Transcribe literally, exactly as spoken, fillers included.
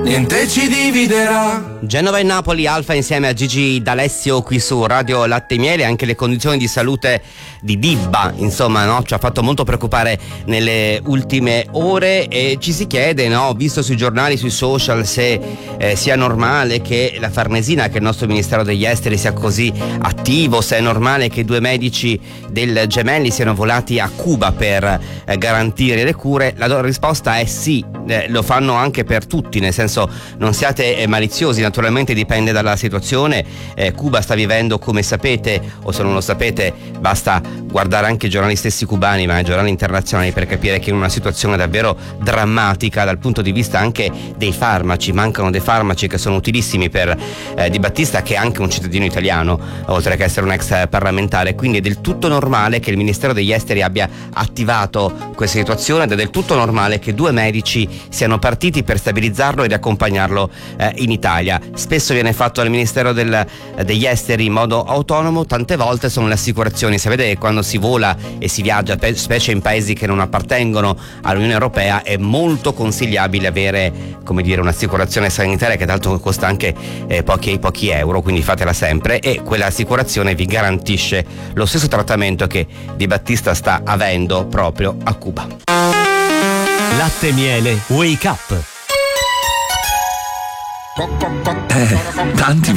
niente ci dividerà. Genova e Napoli, Alfa insieme a Gigi D'Alessio qui su Radio Latte e Miele. Anche le condizioni di salute di Dibba, insomma, no, ci ha fatto molto preoccupare nelle ultime ore e ci si chiede, no, visto sui giornali, sui social, se eh, sia normale che la Farnesina, che il nostro Ministero degli Esteri, sia così attivo, se è normale che due medici del Gemelli siano volati a Cuba per eh, garantire le cure. La risposta è sì, eh, lo fanno anche per tutti, nel senso, non siate eh, maliziosi, naturalmente dipende dalla situazione. eh, Cuba sta vivendo, come sapete, o se non lo sapete basta guardare anche i giornali stessi cubani, ma i giornali internazionali, per capire che è una situazione davvero drammatica dal punto di vista anche dei farmaci. Mancano dei farmaci che sono utilissimi per eh, Di Battista, che è anche un cittadino italiano oltre che essere un ex parlamentare, quindi è del tutto normale che il Ministero degli Esteri abbia attivato questa situazione ed è del tutto normale che due medici siano partiti per stabilizzarlo ed accompagnarlo eh, in Italia. Spesso viene fatto dal Ministero del, degli Esteri in modo autonomo, tante volte sono le assicurazioni. Sapete che quando si vola e si viaggia, specie in paesi che non appartengono all'Unione Europea, è molto consigliabile avere, come dire, un'assicurazione sanitaria che tanto costa anche eh, pochi, pochi euro, quindi fatela sempre e quell'assicurazione vi garantisce lo stesso trattamento che Di Battista sta avendo proprio a Cuba. Latte e Miele Wake Up. Eh, tanti